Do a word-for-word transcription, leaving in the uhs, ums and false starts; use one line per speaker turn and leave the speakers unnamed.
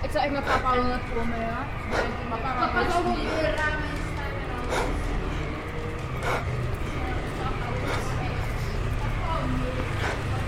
Ik zou echt met papa aan het komen, ja.
Papa is ook weer raar.